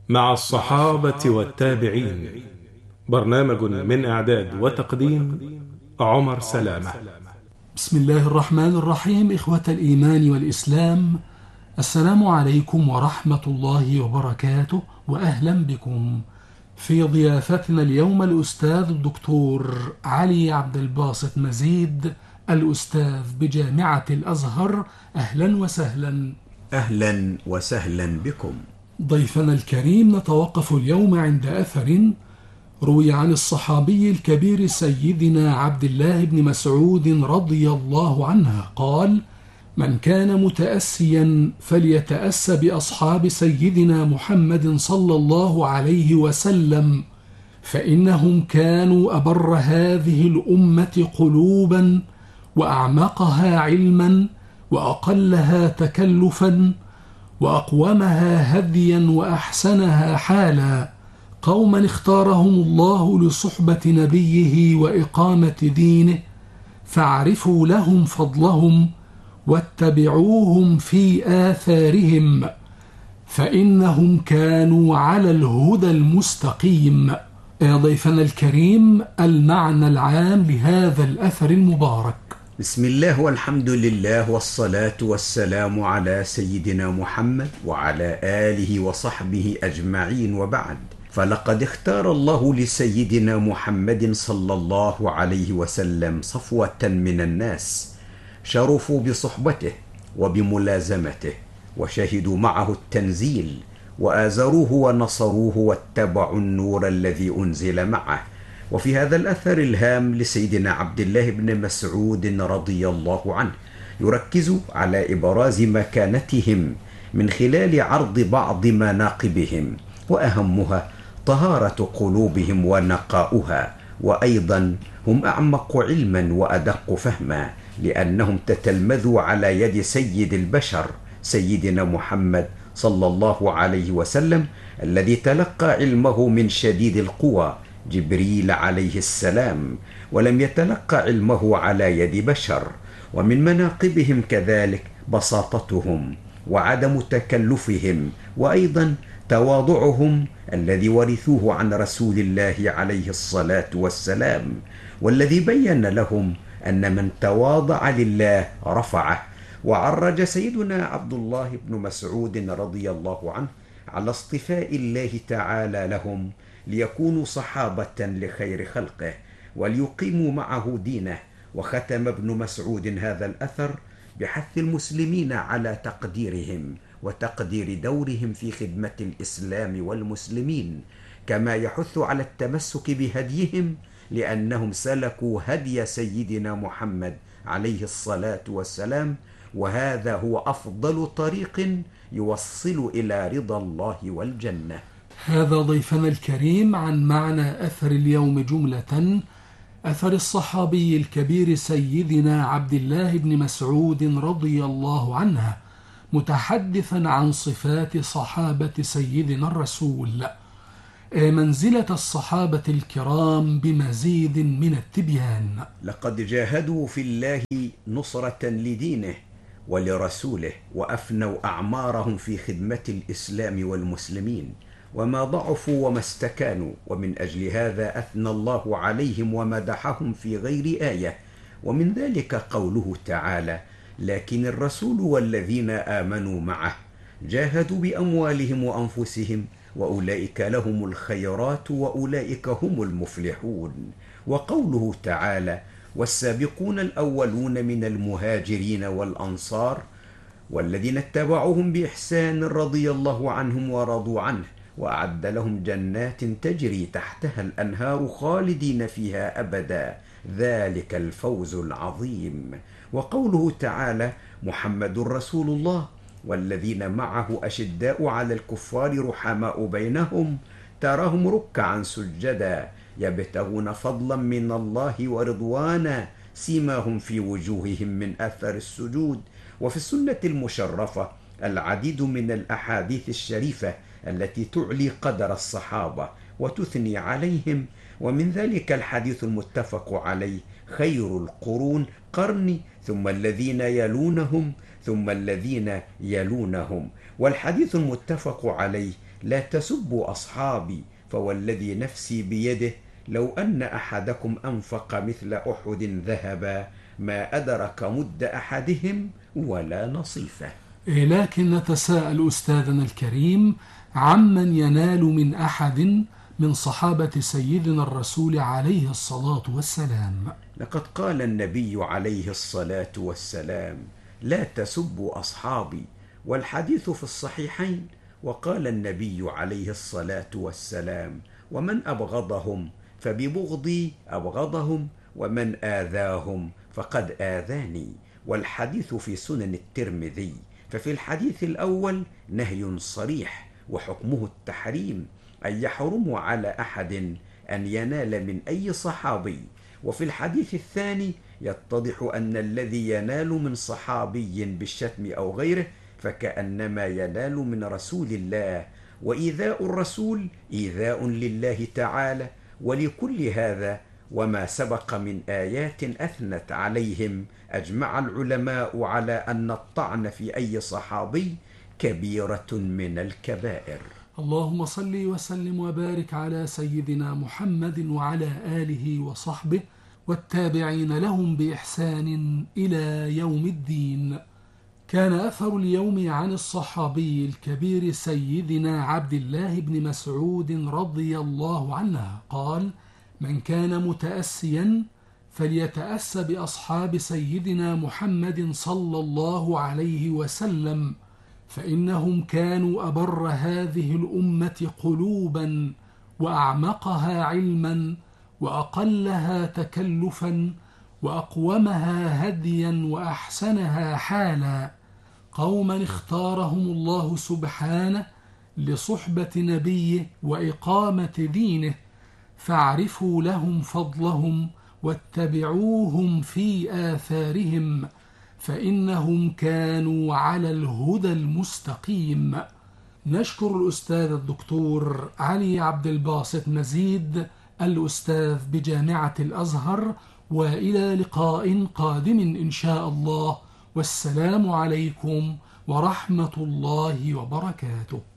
مع الصحابة والتابعين. برنامج من إعداد وتقديم عمر سلامة. بسم الله الرحمن الرحيم. إخوة الإيمان والإسلام، السلام عليكم ورحمة الله وبركاته، وأهلا بكم في ضيافتنا اليوم الأستاذ الدكتور علي عبد الباسط مزيد، الأستاذ بجامعة الأزهر. أهلا وسهلا. أهلا وسهلا بكم. ضيفنا الكريم، نتوقف اليوم عند أثر روي عن الصحابي الكبير سيدنا عبد الله بن مسعود رضي الله عنه قال: من كان متأسيا فليتأس بأصحاب سيدنا محمد صلى الله عليه وسلم، فإنهم كانوا أبر هذه الأمة قلوبا، وأعمقها علما، وأقلها تكلفا، وأقومها هديا، وأحسنها حالا. قوما اختارهم الله لصحبة نبيه وإقامة دينه، فاعرفوا لهم فضلهم واتبعوهم في آثارهم، فإنهم كانوا على الهدى المستقيم. يا ضيفنا الكريم، المعنى العام لهذا الأثر المبارك. بسم الله والحمد لله والصلاة والسلام على سيدنا محمد وعلى آله وصحبه أجمعين، وبعد. فلقد اختار الله لسيدنا محمد صلى الله عليه وسلم صفوة من الناس شرفوا بصحبته وبملازمته، وشهدوا معه التنزيل، وآزروه ونصروه واتبعوا النور الذي أنزل معه. وفي هذا الأثر الهام لسيدنا عبد الله بن مسعود رضي الله عنه يركز على إبراز مكانتهم من خلال عرض بعض مناقبهم، وأهمها طهارة قلوبهم ونقاؤها، وأيضا هم أعمق علما وأدق فهما، لأنهم تتلمذوا على يد سيد البشر سيدنا محمد صلى الله عليه وسلم، الذي تلقى علمه من شديد القوى جبريل عليه السلام، ولم يتلقى علمه على يد بشر. ومن مناقبهم كذلك بساطتهم وعدم تكلفهم، وأيضا تواضعهم الذي ورثوه عن رسول الله عليه الصلاة والسلام، والذي بين لهم أن من تواضع لله رفعه. وعرج سيدنا عبد الله بن مسعود رضي الله عنه على اصطفاء الله تعالى لهم ليكونوا صحابة لخير خلقه وليقيموا معه دينه. وختم ابن مسعود هذا الأثر بحث المسلمين على تقديرهم وتقدير دورهم في خدمة الإسلام والمسلمين، كما يحث على التمسك بهديهم، لأنهم سلكوا هدي سيدنا محمد عليه الصلاة والسلام، وهذا هو أفضل طريق يوصل إلى رضا الله والجنة. هذا ضيفنا الكريم عن معنى أثر اليوم جملة. أثر الصحابي الكبير سيدنا عبد الله بن مسعود رضي الله عنه، متحدثا عن صفات صحابة سيدنا الرسول، منزلة الصحابة الكرام بمزيد من التبيان. لقد جاهدوا في الله نصرة لدينه ولرسوله، وأفنوا أعمارهم في خدمة الإسلام والمسلمين، وما ضعفوا وما استكانوا، ومن أجل هذا أثنى الله عليهم ومدحهم في غير آية. ومن ذلك قوله تعالى: لكن الرسول والذين آمنوا معه جاهدوا بأموالهم وأنفسهم وأولئك لهم الخيرات وأولئك هم المفلحون. وقوله تعالى: والسابقون الأولون من المهاجرين والأنصار والذين اتبعوهم بإحسان رضي الله عنهم ورضوا عنه وأعد لهم جنات تجري تحتها الأنهار خالدين فيها أبدا، ذلك الفوز العظيم. وقوله تعالى: محمد رسول الله والذين معه أشداء على الكفار رحماء بينهم تراهم ركعا سجدا يبتغون فضلا من الله ورضوانا سيماهم في وجوههم من أثر السجود. وفي السنة المشرفة العديد من الأحاديث الشريفة التي تعلي قدر الصحابة وتثني عليهم، ومن ذلك الحديث المتفق عليه خير القرون قرني ثم الذين يلونهم ثم الذين يلونهم. والحديث المتفق عليه: لا تسبوا أصحابي فوالذي نفسي بيده لو أن أحدكم أنفق مثل أحد ذهبا ما أدرك مد أحدهم ولا نصيفه. لكن نتساءل أستاذنا الكريم عمن ينال من أحد من صحابة سيدنا الرسول عليه الصلاة والسلام. لقد قال النبي عليه الصلاة والسلام: لا تسبوا أصحابي، والحديث في الصحيحين. وقال النبي عليه الصلاة والسلام: ومن أبغضهم فببغضي أبغضهم، ومن آذاهم فقد آذاني. والحديث في سنن الترمذي. ففي الحديث الأول نهي صريح وحكمه التحريم، أن يحرم على أحد أن ينال من أي صحابي. وفي الحديث الثاني يتضح أن الذي ينال من صحابي بالشتم أو غيره فكأنما ينال من رسول الله، وإيذاء الرسول إيذاء لله تعالى. ولكل هذا وما سبق من آيات أثنت عليهم أجمع العلماء على أن الطعن في أي صحابي كبيرة من الكبائر. اللهم صل وسلم وبارك على سيدنا محمد وعلى آله وصحبه والتابعين لهم بإحسان إلى يوم الدين. كان أثر اليوم عن الصحابي الكبير سيدنا عبد الله بن مسعود رضي الله عنه قال: من كان متأسيا فليتأس بأصحاب سيدنا محمد صلى الله عليه وسلم، فإنهم كانوا أبر هذه الأمة قلوبا وأعمقها علما وأقلها تكلفا وأقومها هديا وأحسنها حالا، قوما اختارهم الله سبحانه لصحبة نبيه وإقامة دينه، فاعرفوا لهم فضلهم واتبعوهم في آثارهم، فإنهم كانوا على الهدى المستقيم. نشكر الأستاذ الدكتور علي عبد الباسط مزيد الأستاذ بجامعة الأزهر، وإلى لقاء قادم إن شاء الله، والسلام عليكم ورحمة الله وبركاته.